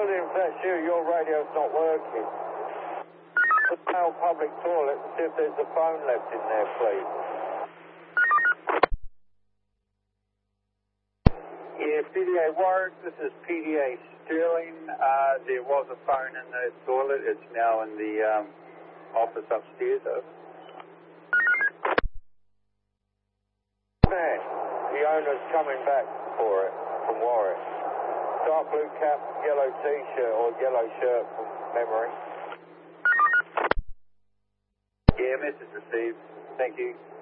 Building, if that's you, your radio's not working. The male public toilet and see if there's a phone left in there, please. Yeah, PDA Warwick, this is PDA Sterling. There was a phone in the toilet. It's now in the office upstairs. Over. Man, the owner's coming back for it from Warwick. Dark blue cap, yellow t-shirt or yellow shirt from memory. Yeah, message received. Thank you.